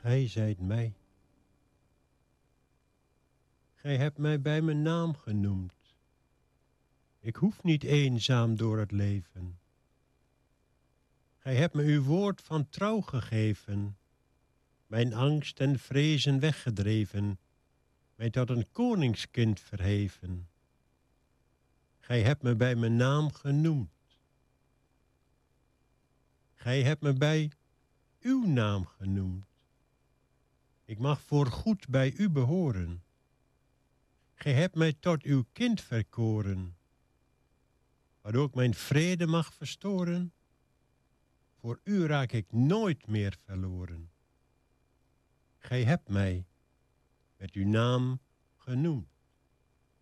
Gij zijt mij. Gij hebt mij bij mijn naam genoemd. Ik hoef niet eenzaam door het leven. Gij hebt me uw woord van trouw gegeven, mijn angst en vrezen weggedreven, mij tot een koningskind verheven. Gij hebt me bij mijn naam genoemd. Gij hebt me bij uw naam genoemd. Ik mag voorgoed bij u behoren. Gij hebt mij tot uw kind verkoren, waardoor ik mijn vrede mag verstoren. Voor u raak ik nooit meer verloren. Gij hebt mij met uw naam genoemd.